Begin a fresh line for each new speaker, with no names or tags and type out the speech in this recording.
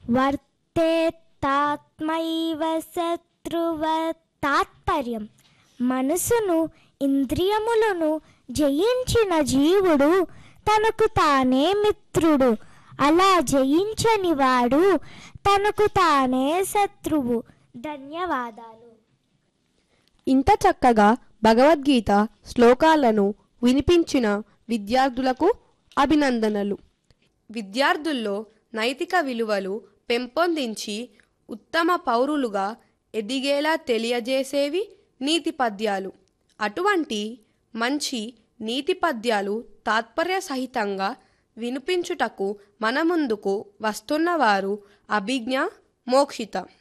వర్తేతాత్మైవ శత్రువ. తాత్పర్యం: మనసును ఇంద్రియములను జయించిన జీవుడు తనకు తానే మిత్రుడు. అలా జయించని వాడు తనకు తానే శత్రువు. ధన్యవాదాలు.
ఇంత చక్కగా భగవద్గీత శ్లోకాలను వినిపించిన విద్యార్థులకు అభినందనలు. విద్యార్థుల్లో నైతిక విలువలు పెంపొందించి ఉత్తమ పౌరులుగా ఎదిగేలా తెలియజేసేవి నీతి పద్యాలు. అటువంటి మంచి నీతి పద్యాలు తాత్పర్య సహితంగా వినిపించుటకు మన ముందుకు వస్తున్నవారు అభిజ్ఞ, మోక్షిత.